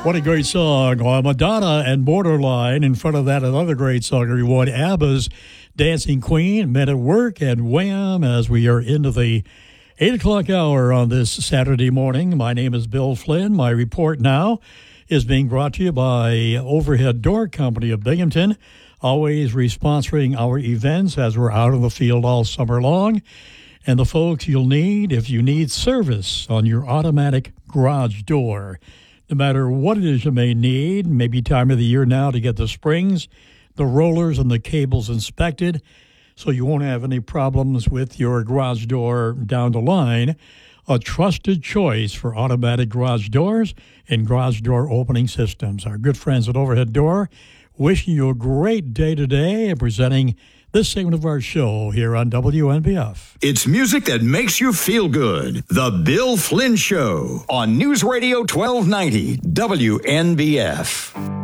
What a great song. Madonna and Borderline. In front of that, another great song, everyone. ABBA's Dancing Queen, Men at Work, and Wham! As we are into the 8 o'clock hour on this Saturday morning. My name is Bill Flynn. My report now is being brought to you by Overhead Door Company of Binghamton, always sponsoring our events as we're out in the field all summer long. And the folks you'll need if you need service on your automatic garage door. No matter what it is you may need, maybe time of the year now to get the springs, the rollers, and the cables inspected so you won't have any problems with your garage door down the line. A trusted choice for automatic garage doors and garage door opening systems. Our good friends at Overhead Door wishing you a great day today and presenting this segment of our show here on WNBF. It's music that makes you feel good. The Bill Flynn Show on News Radio 1290 WNBF.